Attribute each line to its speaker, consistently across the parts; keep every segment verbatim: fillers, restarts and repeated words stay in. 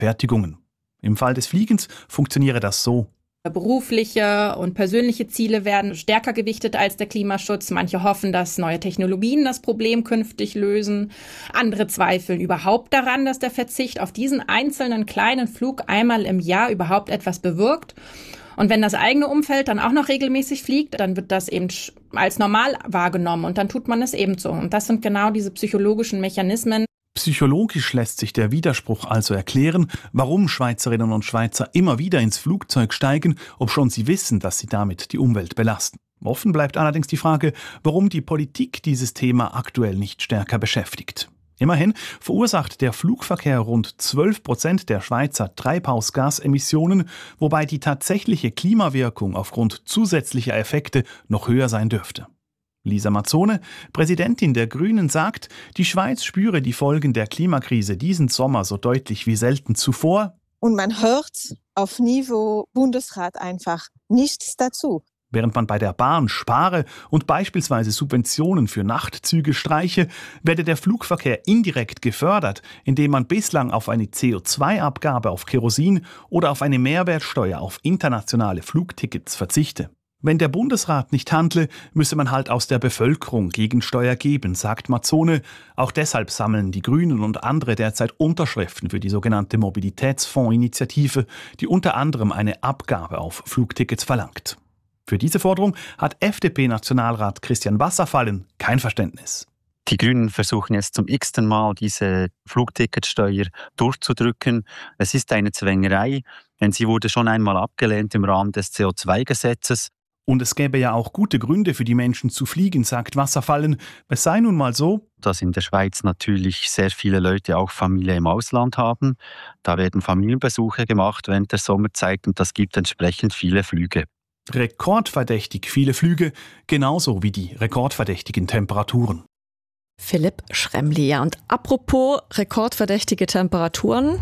Speaker 1: Abfertigungen. Im Fall des Fliegens funktioniere das so.
Speaker 2: Berufliche und persönliche Ziele werden stärker gewichtet als der Klimaschutz. Manche hoffen, dass neue Technologien das Problem künftig lösen. Andere zweifeln überhaupt daran, dass der Verzicht auf diesen einzelnen kleinen Flug einmal im Jahr überhaupt etwas bewirkt. Und wenn das eigene Umfeld dann auch noch regelmäßig fliegt, dann wird das eben als normal wahrgenommen und dann tut man es ebenso. Und das sind genau diese psychologischen Mechanismen.
Speaker 1: Psychologisch lässt sich der Widerspruch also erklären, warum Schweizerinnen und Schweizer immer wieder ins Flugzeug steigen, obschon sie wissen, dass sie damit die Umwelt belasten. Offen bleibt allerdings die Frage, warum die Politik dieses Thema aktuell nicht stärker beschäftigt. Immerhin verursacht der Flugverkehr rund zwölf Prozent der Schweizer Treibhausgasemissionen, wobei die tatsächliche Klimawirkung aufgrund zusätzlicher Effekte noch höher sein dürfte. Lisa Mazzone, Präsidentin der Grünen, sagt, die Schweiz spüre die Folgen der Klimakrise diesen Sommer so deutlich wie selten zuvor.
Speaker 3: Und man hört auf Niveau Bundesrat einfach nichts dazu.
Speaker 1: Während man bei der Bahn spare und beispielsweise Subventionen für Nachtzüge streiche, werde der Flugverkehr indirekt gefördert, indem man bislang auf eine C O zwei Abgabe auf Kerosin oder auf eine Mehrwertsteuer auf internationale Flugtickets verzichte. Wenn der Bundesrat nicht handle, müsse man halt aus der Bevölkerung Gegensteuer geben, sagt Mazzone. Auch deshalb sammeln die Grünen und andere derzeit Unterschriften für die sogenannte Mobilitätsfondsinitiative, die unter anderem eine Abgabe auf Flugtickets verlangt. Für diese Forderung hat F D P-Nationalrat Christian Wasserfallen kein Verständnis.
Speaker 4: Die Grünen versuchen jetzt zum x-ten Mal, diese Flugticketsteuer durchzudrücken. Es ist eine Zwängerei, denn sie wurde schon einmal abgelehnt im Rahmen des C O zwei Gesetzes.
Speaker 1: Und es gäbe ja auch gute Gründe für die Menschen zu fliegen, sagt Wasserfallen. Es sei nun mal so,
Speaker 4: dass in der Schweiz natürlich sehr viele Leute auch Familie im Ausland haben. Da werden Familienbesuche gemacht während der Sommerzeit und das gibt entsprechend viele Flüge.
Speaker 1: Rekordverdächtig viele Flüge, genauso wie die rekordverdächtigen Temperaturen.
Speaker 5: Philipp Schremli, ja. Und apropos rekordverdächtige Temperaturen,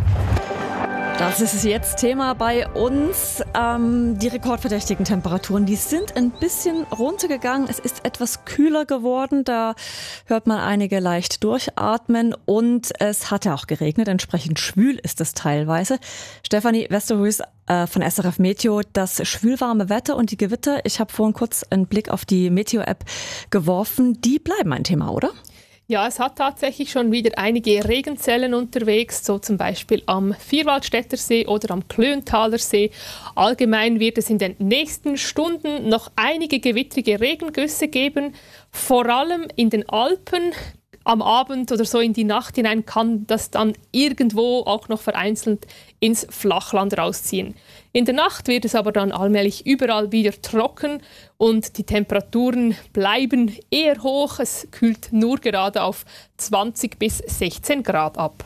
Speaker 5: das ist jetzt Thema bei uns. Ähm, die rekordverdächtigen Temperaturen, die sind ein bisschen runtergegangen. Es ist etwas kühler geworden. Da hört man einige leicht durchatmen. Und es hat ja auch geregnet. Entsprechend schwül ist es teilweise. Stefanie Westerhuis äh, von S R F Meteo, das schwülwarme Wetter und die Gewitter. Ich habe vorhin kurz einen Blick auf die Meteo-App geworfen. Die bleiben ein Thema, oder?
Speaker 6: Ja, es hat tatsächlich schon wieder einige Regenzellen unterwegs, so zum Beispiel am Vierwaldstätter See oder am Klönthaler See. Allgemein wird es in den nächsten Stunden noch einige gewittrige Regengüsse geben, vor allem in den Alpen. Am Abend oder so in die Nacht hinein kann das dann irgendwo auch noch vereinzelt ins Flachland rausziehen. In der Nacht wird es aber dann allmählich überall wieder trocken und die Temperaturen bleiben eher hoch. Es kühlt nur gerade auf zwanzig bis sechzehn Grad ab.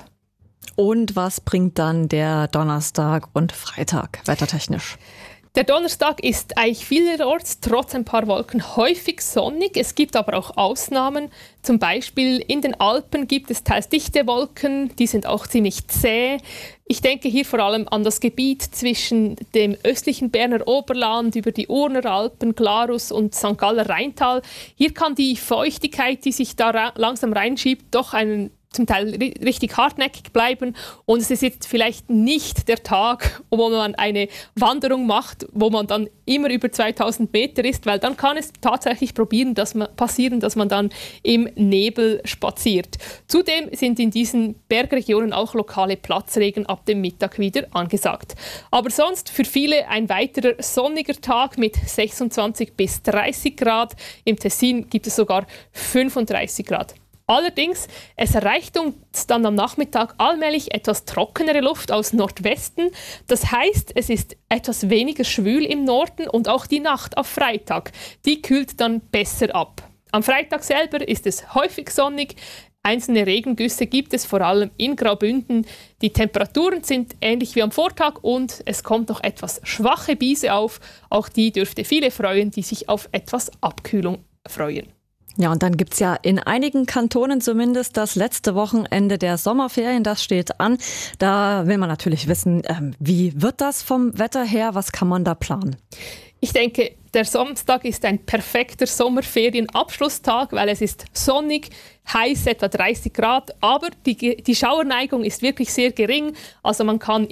Speaker 5: Und was bringt dann der Donnerstag und Freitag wettertechnisch?
Speaker 6: Der Donnerstag ist eigentlich vielerorts, trotz ein paar Wolken, häufig sonnig. Es gibt aber auch Ausnahmen. Zum Beispiel in den Alpen gibt es teils dichte Wolken, die sind auch ziemlich zäh. Ich denke hier vor allem an das Gebiet zwischen dem östlichen Berner Oberland über die Urner Alpen, Glarus und Sankt Galler Rheintal. Hier kann die Feuchtigkeit, die sich da ra- langsam reinschiebt, doch einen zum Teil richtig hartnäckig bleiben und es ist jetzt vielleicht nicht der Tag, wo man eine Wanderung macht, wo man dann immer über zweitausend Meter ist, weil dann kann es tatsächlich probieren, dass man, passieren, dass man dann im Nebel spaziert. Zudem sind in diesen Bergregionen auch lokale Platzregen ab dem Mittag wieder angesagt. Aber sonst für viele ein weiterer sonniger Tag mit sechsundzwanzig bis dreißig Grad. Im Tessin gibt es sogar fünfunddreißig Grad. Allerdings, es erreicht uns dann am Nachmittag allmählich etwas trockenere Luft aus Nordwesten. Das heißt, es ist etwas weniger schwül im Norden und auch die Nacht auf Freitag, die kühlt dann besser ab. Am Freitag selber ist es häufig sonnig. Einzelne Regengüsse gibt es vor allem in Graubünden. Die Temperaturen sind ähnlich wie am Vortag und es kommt noch etwas schwache Brise auf. Auch die dürfte viele freuen, die sich auf etwas Abkühlung freuen.
Speaker 5: Ja, und dann gibt's ja in einigen Kantonen zumindest das letzte Wochenende der Sommerferien, das steht an. Da will man natürlich wissen, ähm, wie wird das vom Wetter her, was kann man da planen?
Speaker 6: Ich denke, der Samstag ist ein perfekter Sommerferienabschlusstag, weil es ist sonnig, heiß, etwa dreißig Grad, aber die, die Schauerneigung ist wirklich sehr gering. Also man kann